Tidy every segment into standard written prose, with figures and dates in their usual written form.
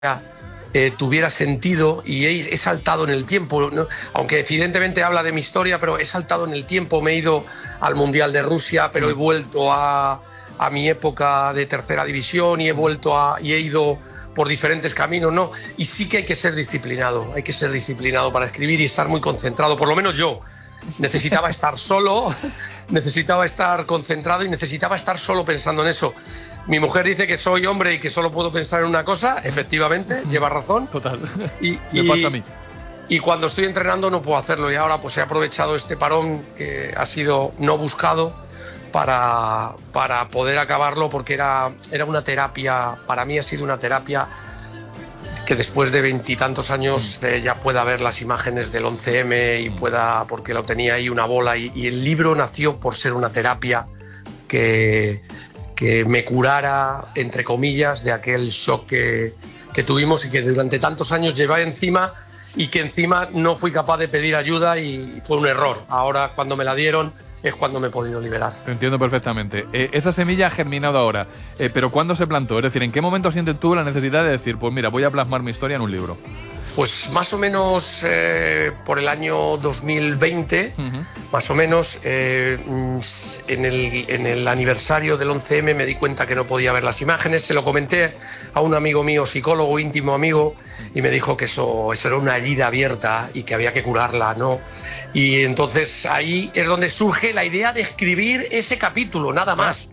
tuviera sentido, y he saltado en el tiempo, ¿no? Aunque evidentemente habla de mi historia, pero he saltado en el tiempo, me he ido al Mundial de Rusia, pero he vuelto a mi época de tercera división y he ido por diferentes caminos, ¿no? Y sí que hay que ser disciplinado para escribir y estar muy concentrado, por lo menos yo. Necesitaba estar solo, necesitaba estar concentrado y necesitaba estar solo pensando en eso. Mi mujer dice que soy hombre y que solo puedo pensar en una cosa, efectivamente, lleva razón. Total, me pasa a mí. Y cuando estoy entrenando no puedo hacerlo, y ahora pues he aprovechado este parón que ha sido no buscado para poder acabarlo, porque era una terapia, para mí ha sido una terapia que después de 20 y tantos años ya pueda ver las imágenes del 11M y porque lo tenía ahí una bola, y el libro nació por ser una terapia que me curara, entre comillas, de aquel shock que tuvimos y que durante tantos años llevé encima, y que encima no fui capaz de pedir ayuda y fue un error. Ahora, cuando me la dieron, es cuando me he podido liberar. Te entiendo perfectamente. Esa semilla ha germinado ahora, pero ¿cuándo se plantó? Es decir, ¿en qué momento sientes tú la necesidad de decir, pues mira, voy a plasmar mi historia en un libro? Pues más o menos por el año 2020, más o menos, en el aniversario del 11M me di cuenta que no podía ver las imágenes. Se lo comenté a un amigo mío, psicólogo, íntimo amigo, y me dijo que eso era una herida abierta y que había que curarla, ¿no? Y entonces ahí es donde surge la idea de escribir ese capítulo, nada más.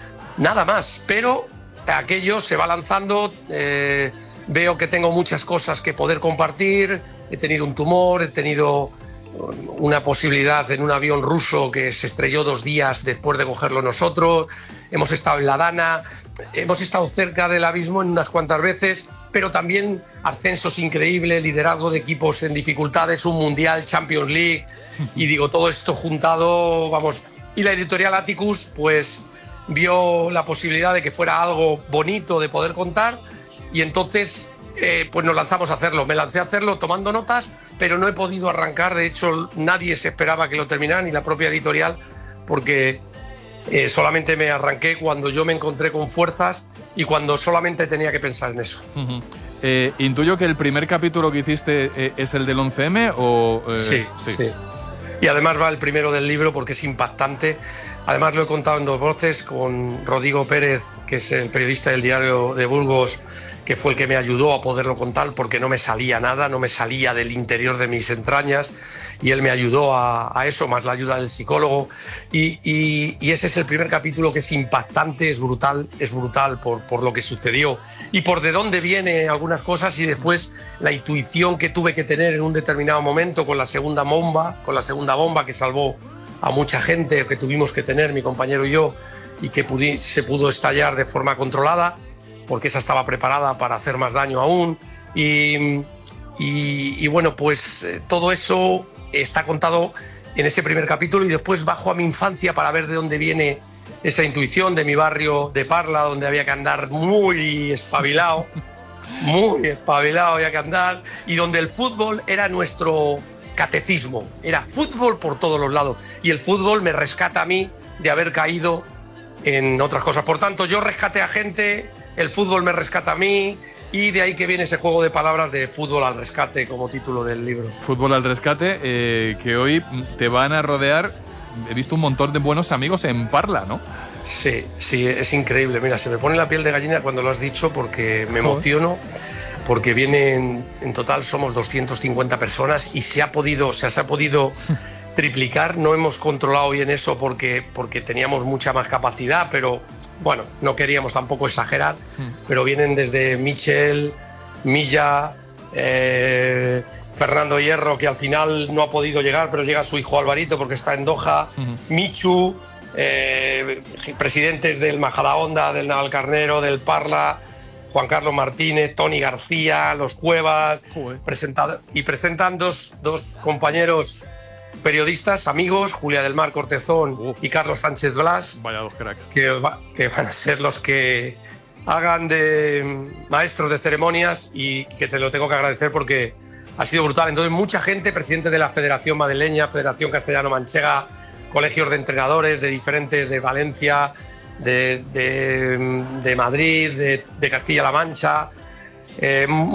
Pero aquello se va lanzando. Veo que tengo muchas cosas que poder compartir. He tenido un tumor, he tenido una posibilidad en un avión ruso que se estrelló 2 días después de cogerlo nosotros. Hemos estado en la Dana, hemos estado cerca del abismo en unas cuantas veces, pero también ascensos increíbles, liderazgo de equipos en dificultades, un Mundial, Champions League, y digo, todo esto juntado, vamos. Y la editorial Atticus pues vio la posibilidad de que fuera algo bonito de poder contar, y entonces pues nos lanzamos a hacerlo. Me lancé a hacerlo tomando notas, pero no he podido arrancar. De hecho, nadie se esperaba que lo terminara, ni la propia editorial, porque solamente me arranqué cuando yo me encontré con fuerzas y cuando solamente tenía que pensar en eso. Intuyo que el primer capítulo que hiciste es el del 11M o… Sí. Y además va el primero del libro porque es impactante. Además lo he contado en 2 voces con Rodrigo Pérez, que es el periodista del Diario de Burgos, que fue el que me ayudó a poderlo contar, porque no me salía nada, no me salía del interior de mis entrañas, y él me ayudó a eso, más la ayuda del psicólogo, y ese es el primer capítulo, que es impactante, es brutal por lo que sucedió y por de dónde vienen algunas cosas, y después la intuición que tuve que tener en un determinado momento con la segunda bomba que salvó a mucha gente, que tuvimos que tener mi compañero y yo, y que se pudo estallar de forma controlada, porque esa estaba preparada para hacer más daño aún. Y bueno, pues todo eso está contado en ese primer capítulo, y después bajo a mi infancia para ver de dónde viene esa intuición de mi barrio de Parla, donde había que andar muy espabilado había que andar, y donde el fútbol era nuestro catecismo, era fútbol por todos los lados, y el fútbol me rescata a mí de haber caído en otras cosas. Por tanto, yo rescaté a gente, el fútbol me rescata a mí, y de ahí que viene ese juego de palabras de fútbol al rescate como título del libro. Fútbol al rescate, que hoy te van a rodear. He visto un montón de buenos amigos en Parla, ¿no? Sí, es increíble. Mira, se me pone la piel de gallina cuando lo has dicho, porque me emociono, porque vienen, en total somos 250 personas, y se ha podido triplicar. No hemos controlado bien eso porque teníamos mucha más capacidad, pero bueno, no queríamos tampoco exagerar. Pero vienen desde Michel, Milla, Fernando Hierro, que al final no ha podido llegar, pero llega su hijo Alvarito porque está en Doha, Michu, presidentes del Majadahonda, del Navalcarnero, del Parla, Juan Carlos Martínez, Tony García, los Cuevas, presentan dos compañeros periodistas, amigos, Julia del Mar Cortezón y Carlos Sánchez Blas. Vaya 2 cracks. Que van a ser los que hagan de maestros de ceremonias, y que te lo tengo que agradecer porque ha sido brutal. Entonces, mucha gente, presidente de la Federación Madrileña, Federación Castellano-Manchega, colegios de entrenadores de diferentes, de Valencia, de Madrid, de Castilla-La Mancha, Eh,